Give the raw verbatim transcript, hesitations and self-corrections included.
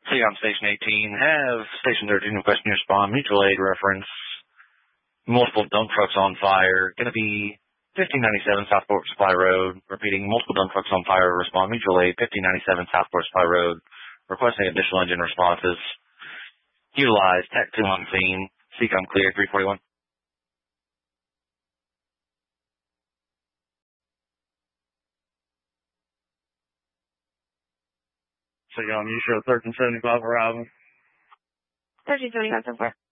See, on Station eighteen, have Station thirteen request new spawn, mutual aid reference, multiple dump trucks on fire, gonna be fifteen ninety-seven Southport Supply Road, repeating multiple dump trucks on fire, respond mutual aid, fifteen ninety-seven Southport Supply Road, requesting additional engine responses, utilize Tech two on scene, C COM clear, three forty-one. So, um, you show thirteen seventy-five arriving. thirteen seventy-five so far.